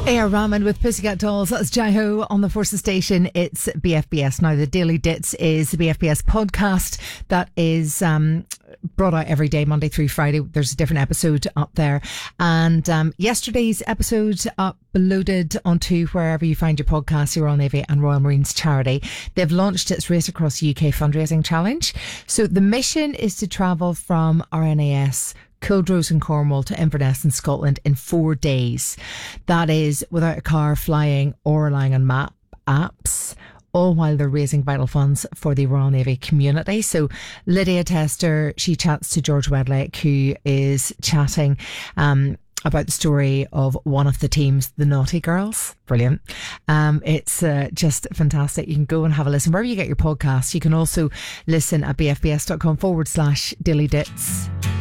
A.R. Rahman with Pussycat Dolls. That's Jai Ho on the Forces Station. It's BFBS. Now, the Daily Dits is the BFBS podcast that is brought out every day, Monday through Friday. There's a different episode up there. And yesterday's episode uploaded onto wherever you find your podcasts, your Royal Navy and Royal Marines charity. They've launched its Race Across UK fundraising challenge. So the mission is to travel from RNAS Culdrose in Cornwall to Inverness in Scotland in 4 days. That is without a car, flying or relying on map apps, all while they're raising vital funds for the Royal Navy community. So Lydia Tester, she chats to George Wedlake, who is chatting about the story of one of the teams, the Naughty Girls. Brilliant. It's just fantastic. You can go and have a listen wherever you get your podcasts. You can also listen at bfbs.com/daily dits.